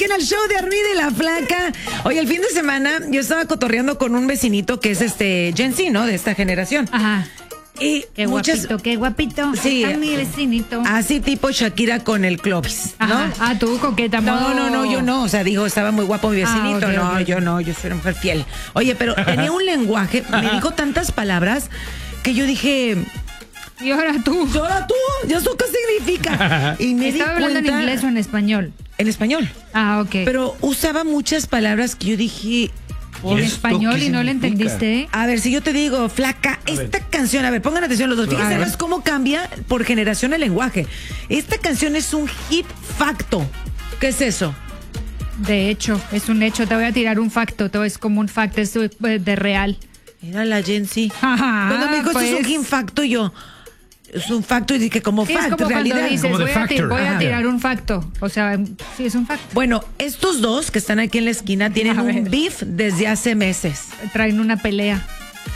aquí en el show de Armida y la Flaca. Oye, el fin de semana yo estaba cotorreando con un vecinito que es Gen Z, ¿no? De esta generación. Ajá. Y qué guapito, qué guapito. Sí. Está mi vecinito. Así tipo Shakira con el Clovis, ¿no? Ajá. Ah, tú coqueta. No, yo no. O sea, dijo, estaba muy guapo mi vecinito. Okay, okay. Yo no, yo soy una mujer fiel. Oye, pero tenía un lenguaje, me dijo tantas palabras que yo dije... Y ahora tú. ¿Y eso qué significa? Y me ¿Estaba hablando en inglés o en español? En español. Ah, ok. Pero usaba muchas palabras que yo dije... En español y no le entendiste. A ver, si yo te digo, Flaca, esta canción, a ver, pongan atención los dos. Fíjense más cómo cambia por generación el lenguaje. Esta canción es un hit facto. ¿Qué es eso? De hecho, es un hecho. Te voy a tirar un facto. Todo es como un facto, es de real. Mira la Gen Z. Ajá, Cuando me dijo, esto es un hit facto, y yo... Es un facto y dije como fact, es como realidad. Cuando dices, voy a tirar un facto. O sea, sí, es un facto. Bueno, estos dos que están aquí en la esquina tienen un beef desde hace meses. Traen una pelea.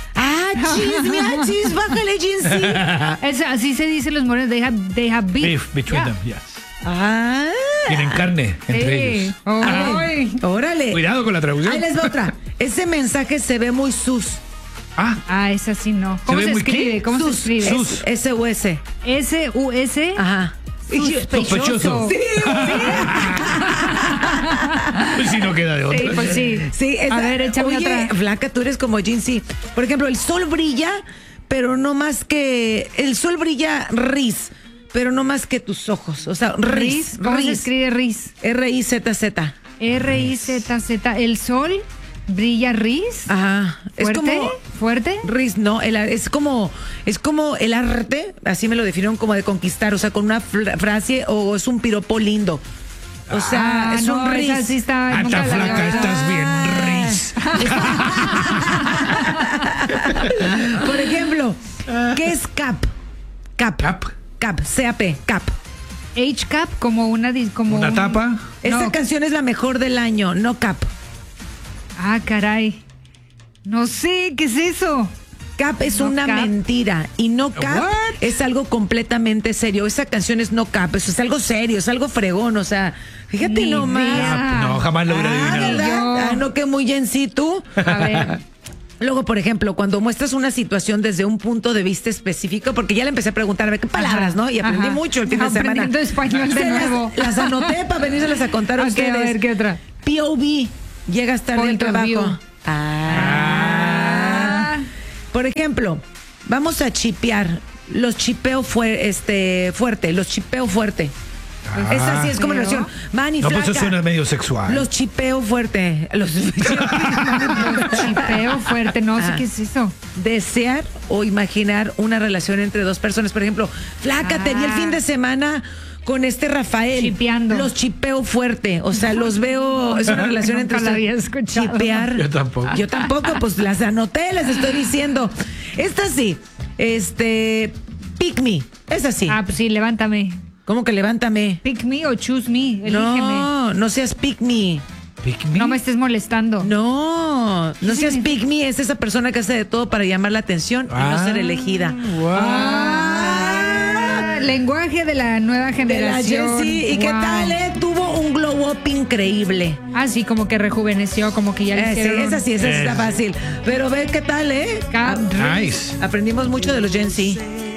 Chis, bájale, Gen Z. Así se dice los morenos, they have beef. Beef between them, yes. Tienen carne entre ellos. Órale. Cuidado con la traducción. Ahí les va otra. Ese mensaje se ve muy sus. Esa sí no. ¿Cómo se escribe? ¿Qué? ¿Cómo se escribe? Sus. S-U-S. S-U-S. Ajá. Sospechoso. Sí. Pues si no queda de otra. Sí, pues sí. A ver, échame otra. Flaca, tú eres como Gen Z. Por ejemplo, el sol brilla, pero no más que... El sol brilla ris, pero no más que tus ojos. O sea, ris. ¿Cómo se escribe ris? R-I-Z-Z. R-I-Z-Z. El sol... ¿Brilla ris? Ajá. ¿Fuerte? Ris, no, es como el arte, así me lo definieron, como de conquistar, o sea, con una frase o es un piropo lindo. O sea, es un ris. Esa sí está Flaca, estás bien ris. Por ejemplo, ¿qué es cap? Cap, C-A-P, cap. H-cap, como una tapa. Esta canción es la mejor del año, no cap. Ah, caray. No sé, ¿qué es eso? Cap es una mentira y no cap es algo completamente serio. Esa canción es no cap, eso es algo serio, es algo fregón, o sea, fíjate nomás. No, jamás lo hubiera adivinado. ¿Verdad? No, que muy Gen Z tú. A ver. Luego, por ejemplo, cuando muestras una situación desde un punto de vista específico, porque ya le empecé a preguntar, a ver, ¿qué palabras, no? Y aprendí mucho el fin de semana. Aprendiendo español de nuevo. Las anoté para venírselas a contar a ustedes. A ver, ¿qué otra? POV. Llegas tarde al trabajo. Por ejemplo, vamos a chipear. Los chipeo fuerte. Los chipeo fuerte. Esa sí es como relación. Manny, no, flaca. pues eso suena medio sexual. Los chipeo fuerte. Los chipeo fuerte. No sé qué es eso. Desear o imaginar una relación entre dos personas. Por ejemplo, flaca, tenía el fin de semana con Rafael. Chipeando. Los chipeo fuerte. O sea, los veo. Es una relación entre la había escuchado. Chipear. Yo tampoco, pues las anoté, les estoy diciendo. Esta sí. Pick me. Esa sí. Pues sí, levántame. ¿Cómo que levántame? Pick me o choose me. Elígeme. No seas pick me. ¿Pick me? No me estés molestando. No seas pick me. Es esa persona que hace de todo para llamar la atención y no ser elegida. Lenguaje de la nueva generación. ¿Y qué tal, Tuvo un glow up increíble. Sí, como que rejuveneció, como que ya le hicieron. Esa está fácil. Pero ve qué tal, Nice. Aprendimos mucho de los Gen Z.